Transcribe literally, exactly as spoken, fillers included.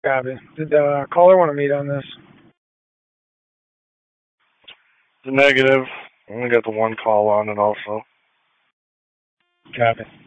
Copy. Did the caller want to meet on this? The negative. I only got the one call on it also. Copy.